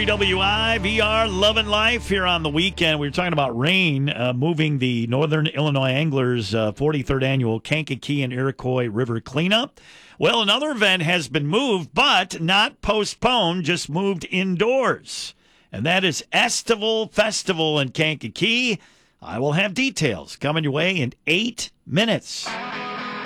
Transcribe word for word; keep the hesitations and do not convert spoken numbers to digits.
W I V R Loving Life here on the weekend. We were talking about rain uh, moving the Northern Illinois Anglers uh, forty-third annual Kankakee and Iroquois River cleanup. Well, another event has been moved, but not postponed, just moved indoors. And that is Estival Festival in Kankakee. I will have details coming your way in eight minutes.